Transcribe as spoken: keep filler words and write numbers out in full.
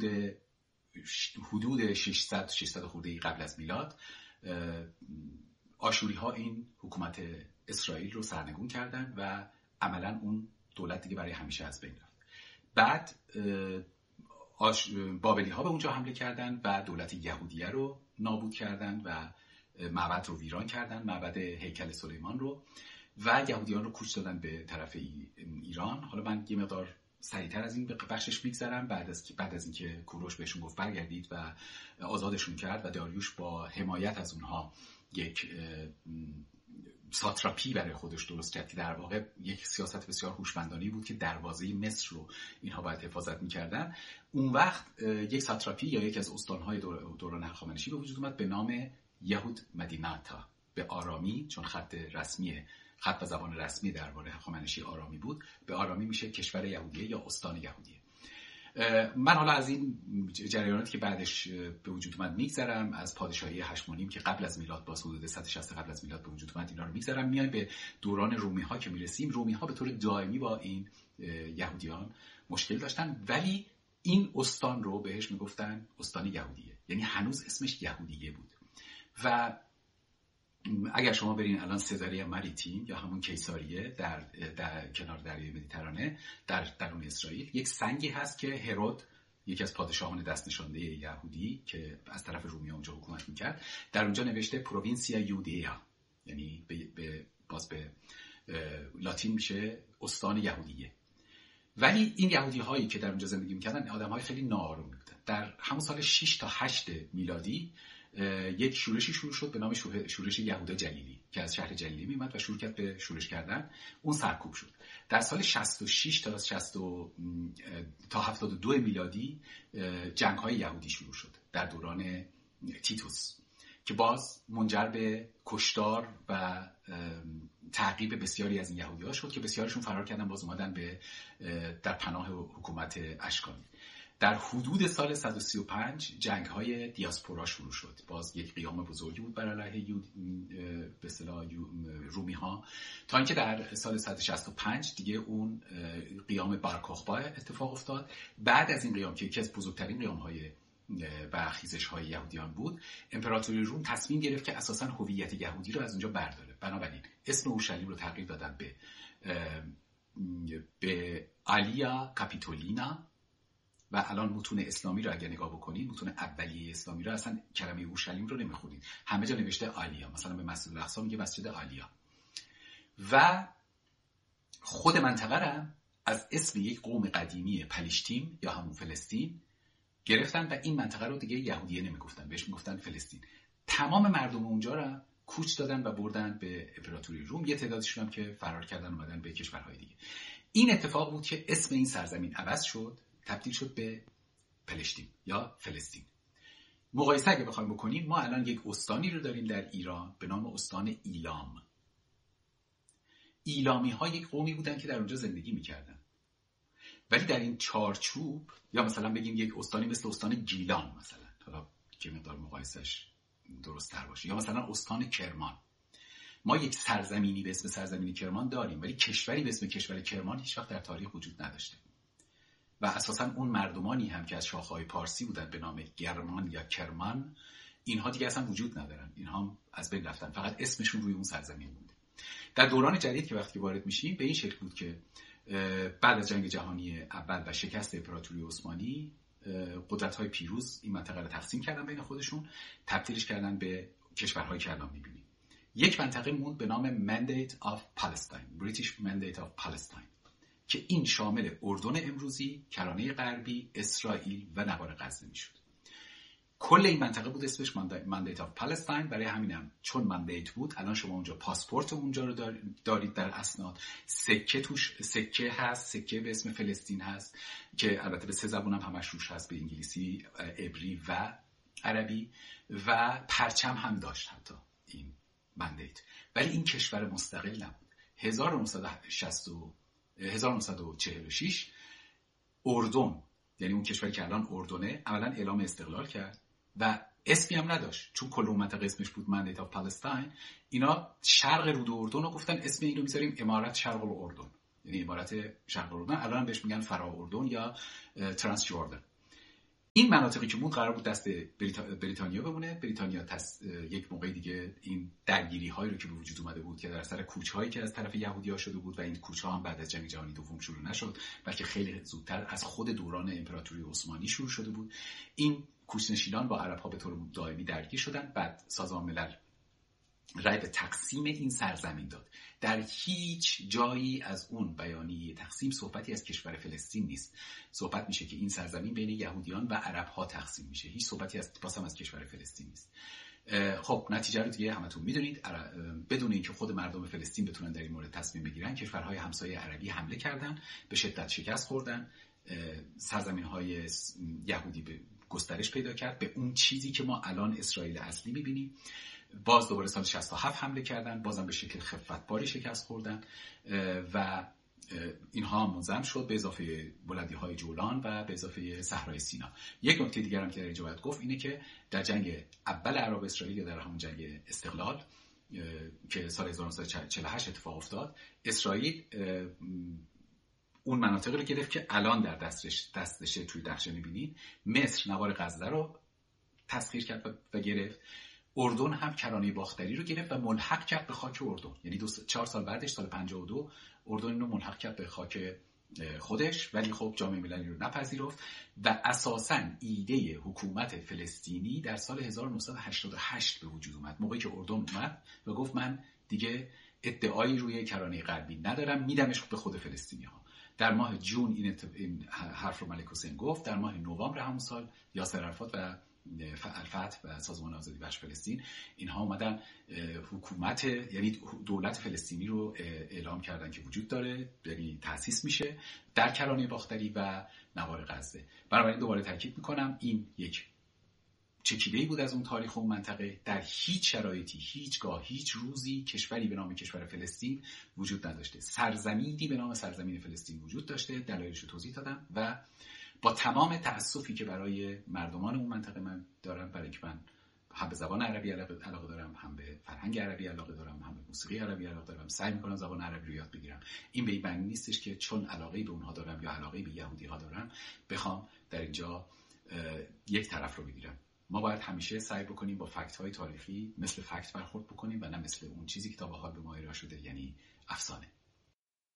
حدود ششصد ششصد خورده قبل از میلاد آشوری ها این حکومت اسرائیل رو سرنگون کردن و عملا اون دولت دیگه برای همیشه از بین رفت. بعد آش... بابلی ها به اونجا حمله کردن و دولت یهودیه رو نابود کردن و معبد رو ویران کردن، معبد هیکل سلیمان رو، و یهودیان رو کوچ دادن به طرف ایران. حالا من یه مقدار سریعتر از این به بخشش میگذرم. بعد از بعد از اینکه کوروش بهشون گفت برگردید و آزادشون کرد و داریوش با حمایت از اونها یک ساتراپی برای خودش درست کرد که در واقع یک سیاست بسیار هوشمندانه بود که دروازه مصر رو اینها باید حفاظت می‌کردن. اون وقت یک ساتراپی یا یک از استان‌های دوران هخامنشی به وجود اومد به نام یهود مدیناتا، به آرامی، چون خط رسمی خط و زبان رسمی درباره هخامنشی آرامی بود، به آرامی میشه کشور یهودیه یا استان یهودیه. من حالا از این جریاناتی که بعدش به وجود اومد میگذرم، از پادشاهی هشمونیم که قبل از میلاد با حدود صد و شصت قبل از میلاد به وجود اومد اینا رو میگذرم. میایم به دوران رومی ها که میرسیم. رومی ها به طور دائمی با این یهودیان مشکل داشتن، ولی این استان رو بهش میگفتن استان یهودیه، یعنی هنوز اسمش یهودیه بود. و اگر شما برین الان سزاریا ماریتیم یا همون کیساریه در, در کنار دریای مدیترانه در درون اسرائیل، یک سنگی هست که هرود، یکی از پادشاهان دست نشانده یهودی که از طرف رومیان اونجا حکومت میکرد، در اونجا نوشته پرووینسیا یودیا، یعنی به, به باز به لاتین میشه استان یهودیه. ولی این یهودی هایی که در اونجا زندگی میکردن آدم های خیلی ناآروم بودن. در همون سال شش تا هشت میلادی یک شورشی شروع شد به نام شورش یهودا جلیلی که از شهر جلیلی می اومد و شروع کرد به شورش کردن. اون سرکوب شد. در سال شصت و شش تا شصت تا هفتاد و دو میلادی جنگ‌های یهودی شروع شد در دوران تیتوس که باز منجر به کشتار و تعقیب بسیاری از این یهودی‌ها شد که بسیارشون فرار کردن، باز اومدن به در پناه حکومت اشکانی. در حدود سال صد و سی و پنج جنگ‌های دیاسپورا شروع شد. باز یک قیام بزرگی بود بر علیه به اصطلاح رومی‌ها، تا اینکه در سال صد و شصت و پنج دیگه اون قیام بارکوخبا اتفاق افتاد. بعد از این قیام که یکی از بزرگترین قیام‌های و خیزش‌های یهودیان بود، امپراتوری روم تصمیم گرفت که اساساً هویت یهودی رو از اونجا برداره. بنابراین اسم اورشلیم رو تغییر دادن به به آلیا کاپیتولینا و الان متون اسلامی رو اگر نگاه بکنید، متون اولیه اسلامی رو اصلا کلمه اورشلیم رو نمیخونید، همه جا نوشته آلیا. مثلا به مسجد الاقصی میگه مسجد آلیا. و خود منطقه رو از اسم یک قوم قدیمی پلشتین یا همون فلسطین گرفتن و این منطقه رو دیگه یهودیه نمیگفتن، بهش میگفتن فلسطین. تمام مردم اونجا رو کوچ دادن و بردن به امپراتوری روم. یه تعدادشون هم که فرار کردن اومدن به کشورهای دیگه. این اتفاق بود که اسم این سرزمین عوض شد، تبدیل شد به پلشتین یا فلسطین. مقایسه اگه بخوایم بکنیم، ما الان یک استانی رو داریم در ایران به نام استان ایلام. ایلامی ها یک قومی بودن که در اونجا زندگی میکردن، ولی در این چارچوب، یا مثلا بگیم یک استانی مثل استان گیلان مثلا، حالا که مقدار مقایسش درست تر باشه، یا مثلا استان کرمان. ما یک سرزمینی به اسم سرزمین کرمان داریم، ولی کشوری به اسم کشور کرمان هیچ وقت در تاریخ وجود نداشته. و اساساً اون مردمانی هم که از شاخه‌های پارسی بودن به نام گرمان یا کرمان، اینها دیگه اصلا وجود ندارن، اینها هم از بین رفتن، فقط اسمشون روی اون سرزمین مونده. در دوران جدید که وقتی وارد میشیم به این شکل بود که بعد از جنگ جهانی اول و شکست امپراتوری عثمانی، قدرت‌های پیروز این منطقه رو تقسیم کردن بین خودشون، تبدیلش کردن به کشورهایی که الان می‌بینیم. یک منطقه موند به نام Mandate of Palestine، British Mandate of Palestine، که این شامل اردن امروزی، کرانه غربی، اسرائیل و نوار غزه میشد. کل این منطقه بود اسمش Mandate of Palestine. برای همینم چون مندیت بود، الان شما اونجا پاسپورت اونجا رو دارید در اسناد، سکه توش سکه هست، سکه به اسم فلسطین هست که البته به سه زبان هم همش روش هست، به انگلیسی، عبری و عربی، و پرچم هم داشت حتی این مندیت. ولی این کشور مستقل نبود. هزار و نهصد و چهل و شش اردن، یعنی اون کشوری که الان اردنه، اولا اعلام استقلال کرد و اسمی هم نداشت، چون کل اون منطقه اسمش بود مندیت آف پالستاین. اینا شرق رود اردن رو گفتن اسم این رو میذاریم امارت شرق اردن، یعنی امارت شرق اردن. الان بهش میگن فرا اردن یا ترانس جوردن. این مناطقی که موند قرار بود دست بریتا... بریتانیا بمونه. بریتانیا تس... یک موقع دیگه این درگیری هایی رو که به وجود اومده بود که در اثر کوچ هایی که از طرف یهودی‌ها شده بود و این کوچ ها هم بعد از جنگ جهانی دوم شروع نشد، بلکه خیلی زودتر از خود دوران امپراتوری عثمانی شروع شده بود. این کوچ‌نشینان با عرب‌ها به طور دائمی درگیر شدن. بعد سازمان ملل رأی به تقسیم این سرزمین داد. در هیچ جایی از اون بیانیه تقسیم صحبتی از کشور فلسطین نیست. صحبت میشه که این سرزمین بین یهودیان و عرب‌ها تقسیم میشه. هیچ صحبتی از بازم از کشور فلسطین نیست. خب نتیجه رو دیگه همتون میدونید. بدون اینکه خود مردم فلسطین بتونن در این مورد تصمیم بگیرن، کشورهای همسایه عربی حمله کردن، به شدت شکست خوردن. سرزمین‌های یهودی به گسترش پیدا کرد به اون چیزی که ما الان اسرائیل اصلی می‌بینیم. باز دوباره سال شصت و هفت حمله کردن، بازم به شکل خفتباری شکست خوردن و اینها منظم شد به اضافه بلندی‌های جولان و به اضافه صحرای سینا. یک نکته دیگر هم که در اینجا باید گفت اینه که در جنگ اول عرب اسرائیل یا در همون جنگ استقلال که سال هزار و نهصد و چهل و هشت اتفاق افتاد، اسرائیل اون مناطقی رو گرفت که الان در دستش دستشه توی نقشه می‌بینید. مصر نوار غزه رو تسخیر کرد و گرفت. اردن هم کرانه باختری رو گرفت و ملحق کرد به خاک اردن. یعنی دو چهار سال بعدش سال پنجاه و دو اردن رو ملحق کرد به خاک خودش، ولی خب جامعه مللی رو نپذیرفت و اساساً ایده حکومت فلسطینی در سال هزار و نهصد و هشتاد و هشت به وجود اومد، موقعی که اردن اومد و گفت من دیگه ادعایی روی کرانه غربی ندارم، میدمش به خود فلسطینی‌ها. در ماه جون این, این حرف رو ملک حسین گفت. در ماه نوامبر همون سال یاسر عرفات و الفتح و سازمان آزادی بخش فلسطین اینها اومدن حکومت، یعنی دولت فلسطینی رو اعلام کردن که وجود داره، یعنی تأسیس میشه در کرانه باختری و نوار غزه. بنابراین دوباره تاکید میکنم این یک چکیده‌ای بود از اون تاریخ و اون منطقه. در هیچ شرایطی، هیچگاه، هیچ روزی کشوری به نام کشور فلسطین وجود نداشته. سرزمینی به نام سرزمین فلسطین وجود داشته، دلایلش رو توضیح دادم و با تمام تأسفی که برای مردمان اون منطقه من دارم، برای که من هم به زبان عربی علاقه دارم، هم به فرهنگ عربی علاقه دارم، هم به موسیقی عربی علاقه دارم، سعی می‌کنم زبان عربی رو یاد بگیرم. این به این معنی نیستش که چون علاقه به اونها دارم یا علاقه به یهودی‌ها دارم بخوام در اینجا یک طرف رو بگیرم. ما باید همیشه سعی بکنیم با فکت‌های تاریخی مثل فکت برخورد بکنیم و نه مثل اون چیزی که تا به حال به ما ارائه شده، یعنی افسانه.